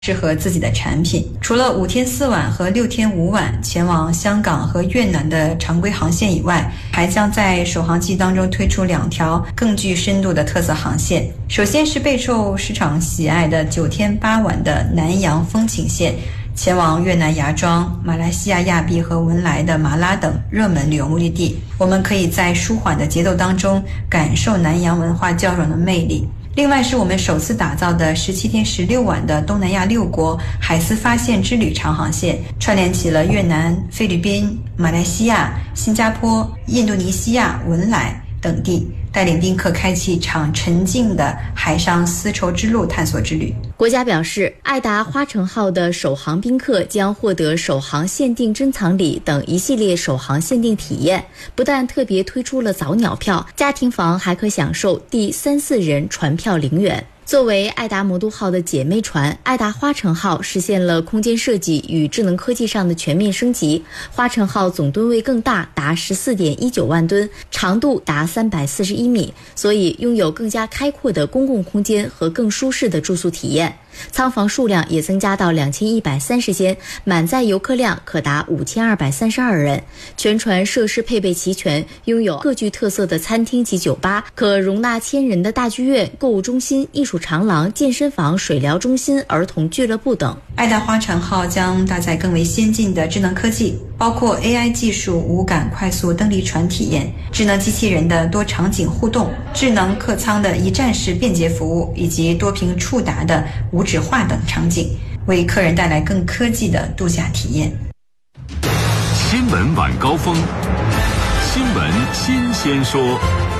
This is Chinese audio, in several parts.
适合自己的产品。除了5天4晚和6天5晚前往香港和越南的常规航线以外，还将在首航季当中推出2条更具深度的特色航线。首先是备受市场喜爱的9天8晚的南洋风情线，前往越南芽庄、马来西亚亚庇和文莱的马拉等热门旅游目的地。我们可以在舒缓的节奏当中感受南洋文化交融的魅力。另外是我们首次打造的17天16晚的东南亚6国海丝发现之旅长航线，串联起了越南、菲律宾、马来西亚、新加坡、印度尼西亚、文莱等地，带领宾客开启一场沉静的海上丝绸之路探索之旅。 国家表示，爱达花城号的首航宾客将获得首航限定珍藏礼等一系列首航限定体验，不但特别推出了早鸟票，家庭房还可享受第3、4人船票0元。作为爱达魔都号的姐妹船，爱达花城号实现了空间设计与智能科技上的全面升级。花城号总吨位更大，达14.19万吨，长度达341米，所以拥有更加开阔的公共空间和更舒适的住宿体验。舱房数量也增加到2130间，满载游客量可达5232人。全船设施配备齐全，拥有各具特色的餐厅及酒吧，可容纳1000人的大剧院、购物中心、艺术长廊、健身房、水疗中心、儿童俱乐部等。 爱达花城号将搭载更为先进的智能科技，包括 AI 技术无感快速登离船体验、智能机器人的多场景互动、智能客舱的一站式便捷服务，以及多屏触达的无纸化等场景，为客人带来更科技的度假体验。 新闻晚高峰，新闻新鲜说。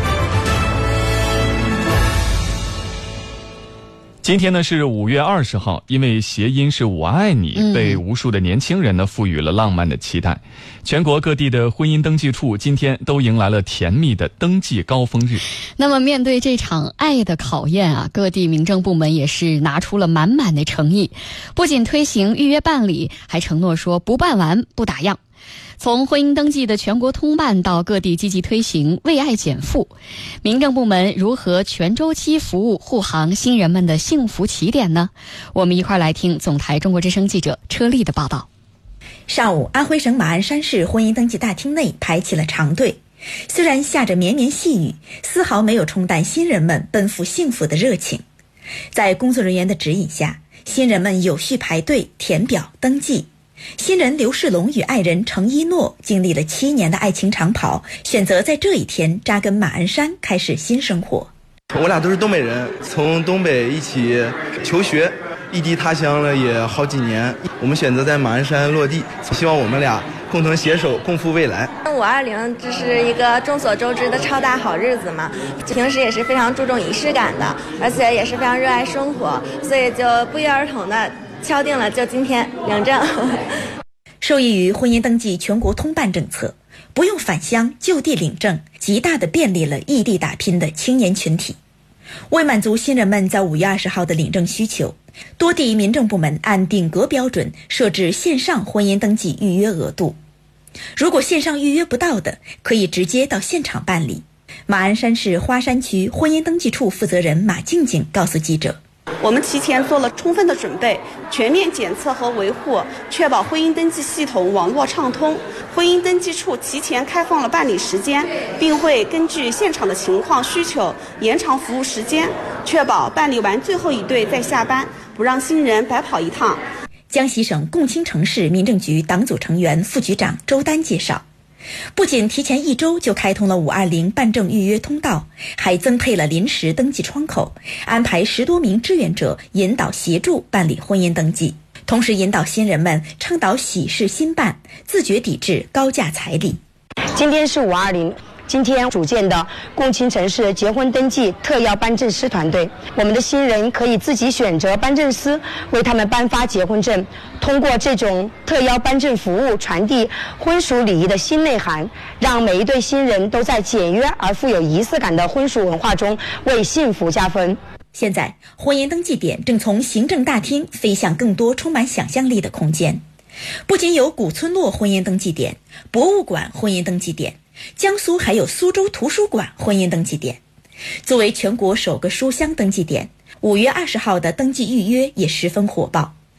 今天呢是5月20号，因为谐音是我爱你，被无数的年轻人呢赋予了浪漫的期待。全国各地的婚姻登记处今天都迎来了甜蜜的登记高峰日。 那么面对这场爱的考验啊，各地民政部门也是拿出了满满的诚意，不仅推行预约办理，还承诺说不办完不打烊。从婚姻登记的全国通办到各地积极推行为爱减负，民政部门如何全周期服务护航新人们的幸福起点呢？我们一块来听总台中国之声记者车丽的报道。 上午，安徽省马鞍山市婚姻登记大厅内排起了长队，虽然下着绵绵细雨，丝毫没有冲淡新人们奔赴幸福的热情。在工作人员的指引下，新人们有序排队填表登记。新人刘世龙与爱人程一诺经历了7年的爱情长跑，选择在这一天扎根马鞍山，开始新生活。 我俩都是东北人，从东北一起求学，异地他乡了也好几年，我们选择在马鞍山落地，希望我们俩共同携手共赴未来。 520这是一个众所周知的超大好日子嘛，平时也是非常注重仪式感的，而且也是非常热爱生活，所以就不约而同的敲定了就今天领证。 受益于婚姻登记全国通办政策，不用返乡就地领证，极大地便利了异地打拼的青年群体。为满足新人们在5月20号的领证需求，多地民政部门按顶格标准设置线上婚姻登记预约额度。如果线上预约不到的，可以直接到现场办理。马鞍山市花山区婚姻登记处负责人马静静告诉记者， 我们提前做了充分的准备，全面检测和维护，确保婚姻登记系统网络畅通。婚姻登记处提前开放了办理时间，并会根据现场的情况需求延长服务时间，确保办理完最后一对再下班，不让新人白跑一趟。 江西省共青城市民政局党组成员、副局长周丹介绍，不仅提前1周就开通了520办证预约通道，还增配了临时登记窗口，安排10多名志愿者引导协助办理婚姻登记，同时引导新人们倡导喜事新办，自觉抵制高价彩礼。 今天是520，今天组建的共青城市结婚登记特邀颁证师团队，我们的新人可以自己选择颁证师为他们颁发结婚证，通过这种特邀颁证服务传递婚俗礼仪的新内涵，让每一对新人都在简约而富有仪式感的婚俗文化中为幸福加分。 现在，婚姻登记点正从行政大厅飞向更多充满想象力的空间。不仅有古村落婚姻登记点、博物馆婚姻登记点，江苏还有苏州图书馆婚姻登记点。作为全国首个书香登记点，5月20号的登记预约也十分火爆。